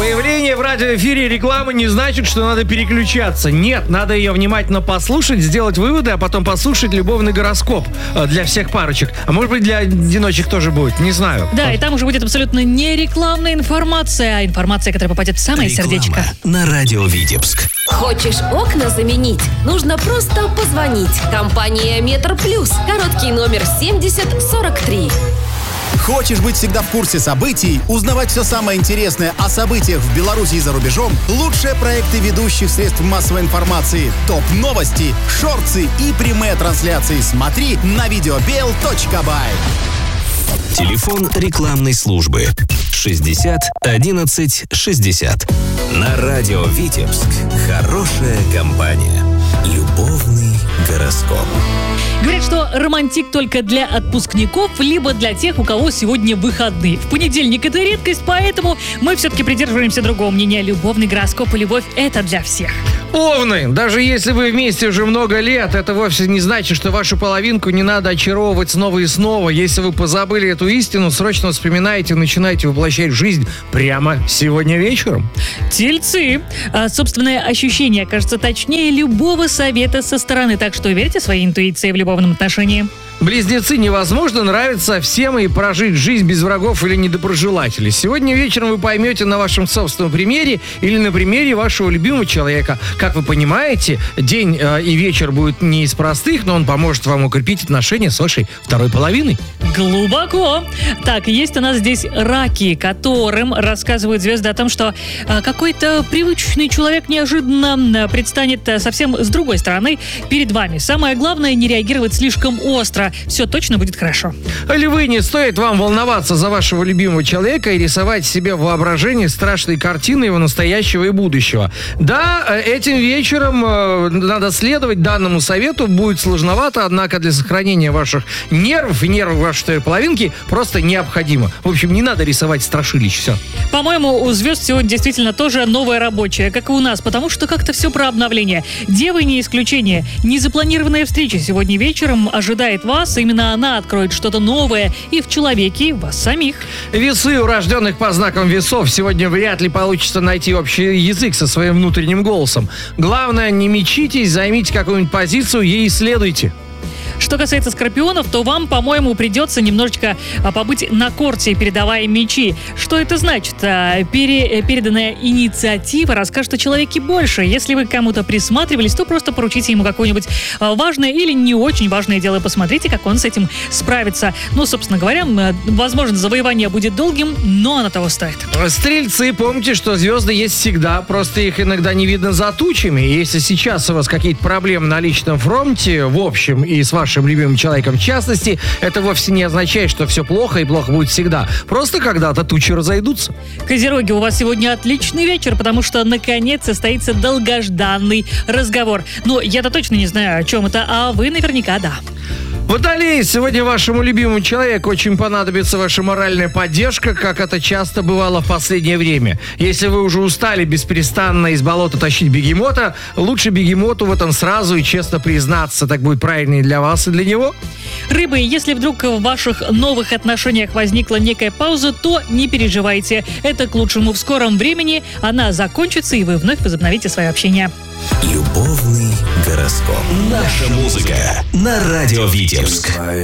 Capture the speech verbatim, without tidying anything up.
Появление в радиоэфире рекламы не значит, что надо переключаться. Нет, надо ее внимательно послушать, сделать выводы, а потом послушать любовный гороскоп для всех парочек. А может быть, для одиночек тоже будет, не знаю. Да, и там уже будет абсолютно не рекламная информация, а информация, которая попадет в самое Реклама сердечко. На радио Витебск. Хочешь окна заменить? Нужно просто позвонить. Компания Метр Плюс. Короткий номер семьдесят сорок три. Хочешь быть всегда в курсе событий, узнавать все самое интересное о событиях в Беларуси и за рубежом? Лучшие проекты ведущих средств массовой информации, топ-новости, шорты и прямые трансляции смотри на видеобел точка бай. Телефон рекламной службы шестьдесят одиннадцать шестьдесят. На радио Витебск. Хорошая компания. Любовный гороскоп. Говорят, что романтик только для отпускников, либо для тех, у кого сегодня выходные. В понедельник это редкость, поэтому мы все-таки придерживаемся другого мнения. Любовный гороскоп и любовь – это для всех. Овны, даже если вы вместе уже много лет, это вовсе не значит, что вашу половинку не надо очаровывать снова и снова. Если вы позабыли эту истину, срочно вспоминайте и начинайте воплощать в жизнь прямо сегодня вечером. Тельцы. А, собственное ощущение кажется точнее любого совета со стороны, так что верьте своей интуиции в любовном отношении. Близнецы, невозможно нравиться всем и прожить жизнь без врагов или недоброжелателей. Сегодня вечером вы поймете на вашем собственном примере или на примере вашего любимого человека. Как вы понимаете, день э, и вечер будет не из простых, но он поможет вам укрепить отношения с вашей второй половиной. Глубоко. Так, есть у нас здесь раки, которым рассказывают звезды о том, что а, какой-то привычный человек неожиданно а, предстанет а, совсем с другой стороны перед вами. Самое главное, не реагировать слишком остро. Все точно будет хорошо. Львы, не стоит вам волноваться за вашего любимого человека и рисовать себе в воображении страшные картины его настоящего и будущего. Да, этим вечером э, надо следовать данному совету, будет сложновато, однако для сохранения ваших нервов и нервов вашей второй половинки просто необходимо. В общем, не надо рисовать страшилищ, все. По-моему, у звезд сегодня действительно тоже новая рабочая, как и у нас, потому что как-то все про обновление. Девы не исключение. Незапланированная встреча сегодня вечером ожидает вас. Именно она откроет что-то новое и в человеке, и в вас самих. Весы, у рожденных по знакам весов, сегодня вряд ли получится найти общий язык со своим внутренним голосом. Главное, не мечитесь, займите какую-нибудь позицию, ей следуйте. Что касается скорпионов, то вам, по-моему, придется немножечко а, побыть на корте, передавая мячи. Что это значит? А, пере, переданная инициатива расскажет о человеке больше. Если вы к кому-то присматривались, то просто поручите ему какое-нибудь а, важное или не очень важное дело. Посмотрите, как он с этим справится. Ну, собственно говоря, возможно, завоевание будет долгим, но оно того стоит. Стрельцы, помните, что звезды есть всегда, просто их иногда не видно за тучами. И если сейчас у вас какие-то проблемы на личном фронте, в общем, и с вашим вашим любимым человеком в частности, это вовсе не означает, что все плохо и плохо будет всегда. Просто когда-то тучи разойдутся. Козероги, у вас сегодня отличный вечер, потому что наконец состоится долгожданный разговор. Но я-то точно не знаю, о чем это, а вы наверняка да. Водолей, сегодня вашему любимому человеку очень понадобится ваша моральная поддержка, как это часто бывало в последнее время. Если вы уже устали бесперестанно из болота тащить бегемота, лучше бегемоту в этом сразу и честно признаться. Так будет правильнее для вас и для него. Рыбы, если вдруг в ваших новых отношениях возникла некая пауза, то не переживайте. Это к лучшему. В скором времени она закончится, и вы вновь возобновите свое общение. Любовный гороскоп. Наша музыка на радио Витебск.